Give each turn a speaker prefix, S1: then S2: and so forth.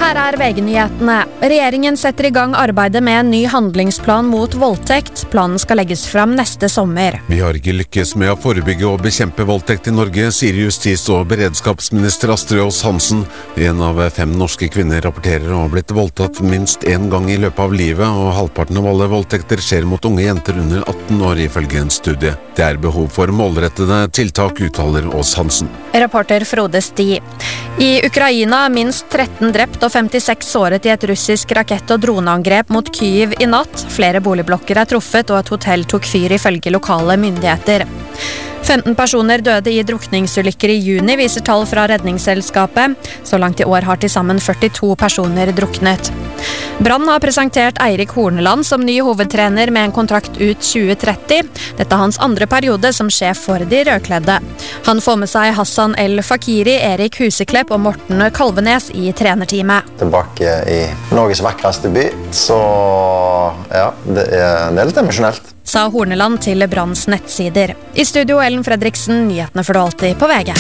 S1: Her VG-nyhetene. Regjeringen setter I gang arbeidet med en ny handlingsplan mot voldtekt. Planen skal legges fram neste sommer.
S2: Vi har ikke lykkes med å forebygge og bekjempe voldtekt I Norge, sier justis- og beredskapsminister Astrid Aas Hansen. En av 5 norske kvinner rapporterer å ha blitt voldtatt minst en gang I løpet av livet, og halvparten av alle voldtekter skjer mot unge jenter under 18 år ifølge en studie. Det behov for målrettede tiltak, uttaler Aas Hansen.
S1: Reporter Frode Sti. I Ukraina minst 13 drept og 56 såret I et russisk rakett- og droneangrep mot Kyiv I natt. Flere boligblokker truffet, og et hotell tok fyr ifølge lokale myndigheter. 15 personer døde I drukningsulykker I juni, viser tall fra redningsselskapet. Så langt I år har til sammen 42 personer druknet. Brann har presentert Eirik Horneland som ny hovedtrener med en kontrakt ut 2030. Dette hans andre periode som sjef for de rødkledde. Han får med seg Hassan El Fakiri, Erik Huseklepp og Morten Kalvenes I trenerteamet.
S3: Tilbake I Norges vakreste by, så ja, det litt emosjonelt.
S1: Sa Horneland til Branns nettsider. I studio Ellen Fredriksen, nyhetene for du alltid på VG.